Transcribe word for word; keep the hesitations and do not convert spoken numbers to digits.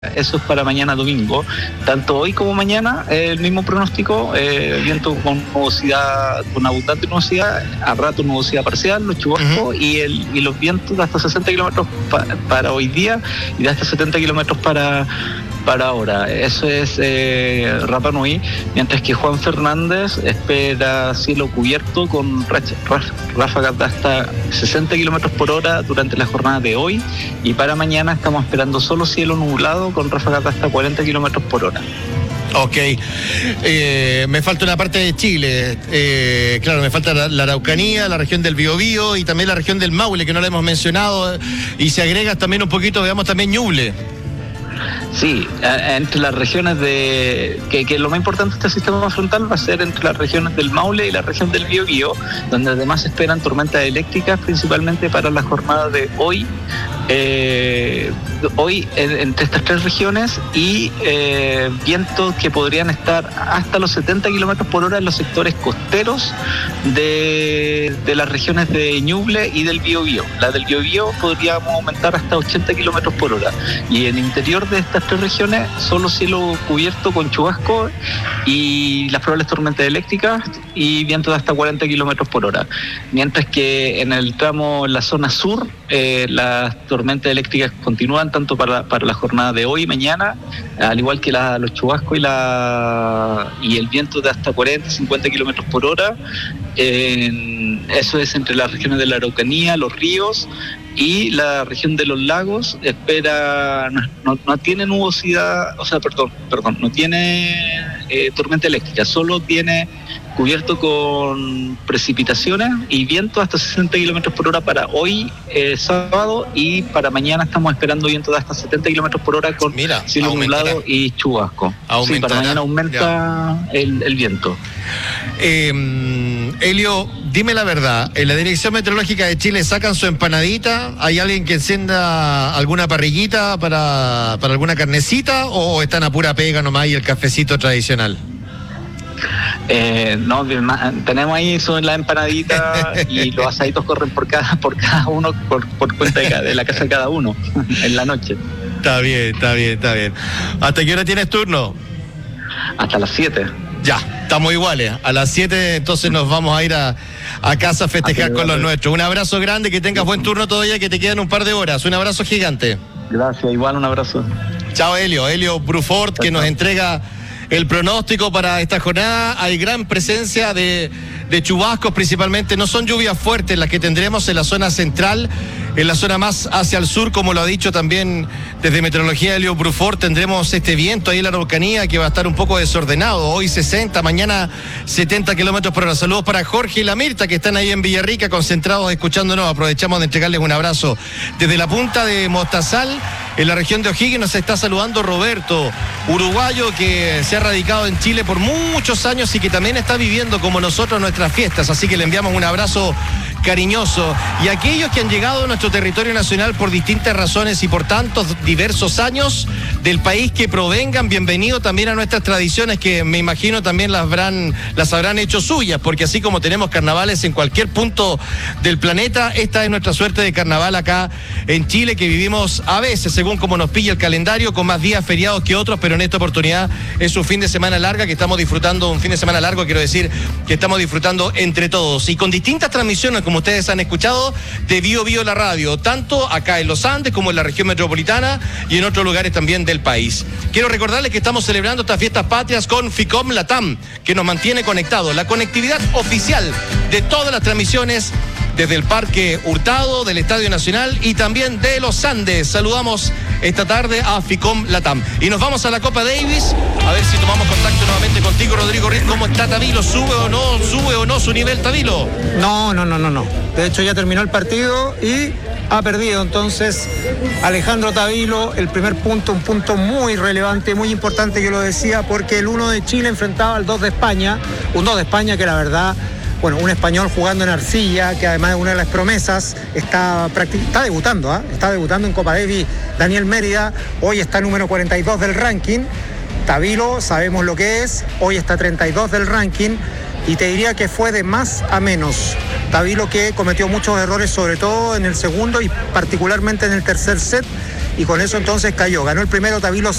Eso es para mañana domingo. Tanto hoy como mañana, eh, el mismo pronóstico, eh, viento con nubosidad, con abundante nubosidad, a rato nubosidad parcial, los chubascos, uh-huh. y, el, y los vientos de hasta sesenta kilómetros pa, para hoy día y de hasta setenta kilómetros para, para ahora. Eso es eh, Rapa Nui, mientras que Juan Fernández espera cielo cubierto con ráfagas de hasta sesenta kilómetros por hora durante la jornada de hoy, y para mañana estamos esperando solo cielo nublado con ráfagas de hasta cuarenta kilómetros por hora. Ok, eh, me falta una parte de Chile, eh, claro, me falta la, la Araucanía, la región del Biobío y también la región del Maule, que no la hemos mencionado, y se agrega también un poquito, veamos también Ñuble. Sí, entre las regiones de... Que, que lo más importante de este sistema frontal va a ser entre las regiones del Maule y la región del Biobío, donde además se esperan tormentas eléctricas principalmente para la jornada de hoy. Eh, hoy en, entre estas tres regiones y eh, vientos que podrían estar hasta los setenta kilómetros por hora en los sectores costeros de, de las regiones de Ñuble y del Biobío. La del Biobío podríamos aumentar hasta ochenta kilómetros por hora, y en el interior de estas tres regiones solo cielo cubierto con chubasco y las probables tormentas eléctricas y vientos de hasta cuarenta kilómetros por hora, mientras que en el tramo, en la zona sur, eh, las tormentas eléctricas continúan tanto para, para la jornada de hoy y mañana, al igual que la, los chubascos y, la, y el viento de hasta cuarenta, cincuenta kilómetros por hora. Eh, eso es entre las regiones de la Araucanía, los ríos y la región de los lagos. Espera, no, no, no tiene nubosidad, o sea, perdón, perdón, no tiene eh, tormenta eléctrica, solo tiene cubierto con precipitaciones y viento hasta sesenta kilómetros por hora para hoy, eh, sábado, y para mañana estamos esperando viento de hasta setenta kilómetros por hora con Mira, cielo nublado y chubasco. Sí, para mañana aumenta el, el viento. Eh, Elio, dime la verdad, ¿en la Dirección Meteorológica de Chile sacan su empanadita? ¿Hay alguien que encienda alguna parrillita para, para alguna carnecita, o están a pura pega nomás y el cafecito tradicional? Eh, no, tenemos ahí son las empanaditas y los asaditos corren por cada por cada uno, por, por cuenta de, de la casa de cada uno en la noche. Está bien, está bien, está bien. ¿Hasta qué hora tienes turno? Hasta las siete. Ya, estamos iguales. A las siete entonces nos vamos a ir a, a casa a festejar con los nuestros. Un abrazo grande, que tengas buen turno todavía, que te quedan un par de horas. Un abrazo gigante. Gracias, igual un abrazo. Chao, Elio. Elio Brufort, que nos entrega el pronóstico para esta jornada. Hay gran presencia de, de chubascos, principalmente. No son lluvias fuertes las que tendremos en la zona central, en la zona más hacia el sur, como lo ha dicho también desde Meteorología Elio Brufort. Tendremos este viento ahí en la Araucanía que va a estar un poco desordenado. Hoy sesenta, mañana setenta kilómetros por hora. Saludos para Jorge y la Mirta, que están ahí en Villarrica concentrados escuchándonos. Aprovechamos de entregarles un abrazo. Desde la punta de Mostazal, en la región de O'Higgins, nos está saludando Roberto, uruguayo que se ha radicado en Chile por muchos años y que también está viviendo como nosotros nuestras fiestas, así que le enviamos un abrazo cariñoso. Y aquellos que han llegado a nuestro territorio nacional por distintas razones y por tantos diversos años del país que provengan, bienvenido también a nuestras tradiciones, que me imagino también las habrán, las habrán hecho suyas, porque así como tenemos carnavales en cualquier punto del planeta, esta es nuestra suerte de carnaval acá en Chile, que vivimos a veces, según como nos pilla el calendario, con más días feriados que otros, pero en esta oportunidad es un fin de semana larga que estamos disfrutando, un fin de semana largo, quiero decir, que estamos disfrutando entre todos, y con distintas transmisiones, como ustedes han escuchado, de Bio Bio la radio, tanto acá en los Andes como en la región metropolitana y en otros lugares también del país. Quiero recordarles que estamos celebrando estas fiestas patrias con Ficom Latam, que nos mantiene conectados, la conectividad oficial de todas las transmisiones desde el Parque Hurtado, del Estadio Nacional y también de los Andes. Saludamos esta tarde a Ficom Latam. Y nos vamos a la Copa Davis, a ver si tomamos contacto nuevamente contigo, Rodrigo Riz. ¿Cómo está Tavilo? ¿Sube o no? ¿Sube o no su nivel, Tavilo? No, no, no, no, no. De hecho ya terminó el partido y ha perdido. Entonces, Alejandro Tavilo, el primer punto, un punto muy relevante, muy importante, yo lo decía, porque el uno de Chile enfrentaba al dos de España, un dos de España que la verdad... Bueno, un español jugando en arcilla, que además es una de las promesas, está, está debutando, ¿eh? está debutando en Copa Davis. Daniel Mérida, hoy está número cuarenta y dos del ranking. Tavilo, sabemos lo que es, hoy está treinta y dos del ranking. Y te diría que fue de más a menos. Tavilo, que cometió muchos errores, sobre todo en el segundo y particularmente en el tercer set, y con eso entonces cayó. Ganó el primero Tabilo